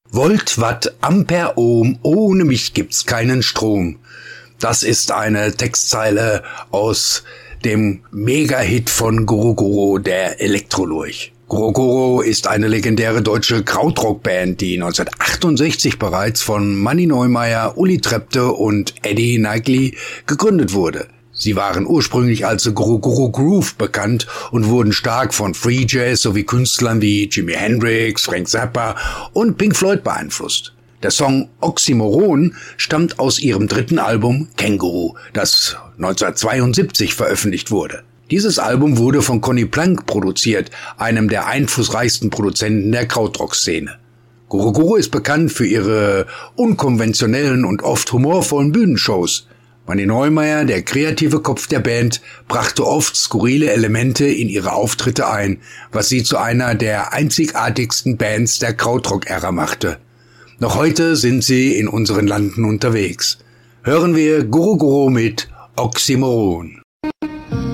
Volt, Watt, Ampere, Ohm, ohne mich gibt's keinen Strom. Das ist eine Textzeile aus dem Mega-Hit von Goro, der Elektrolurch. Goro ist eine legendäre deutsche Krautrock-Band, die 1968 bereits von Manni Neumeier, Uli Trepte und Eddie Nightly gegründet wurde. Sie waren ursprünglich als Goro Groove bekannt und wurden stark von Free Jazz sowie Künstlern wie Jimi Hendrix, Frank Zappa und Pink Floyd beeinflusst. Der Song Oxymoron stammt aus ihrem dritten Album Känguru, das 1972 veröffentlicht wurde. Dieses Album wurde von Conny Plank produziert, einem der einflussreichsten Produzenten der Krautrock-Szene. Goro ist bekannt für ihre unkonventionellen und oft humorvollen Bühnenshows. Manni Neumeier, der kreative Kopf der Band, brachte oft skurrile Elemente in ihre Auftritte ein, was sie zu einer der einzigartigsten Bands der Krautrock-Ära machte. Noch heute sind sie in unseren Landen unterwegs. Hören wir Goro mit Oxymoron.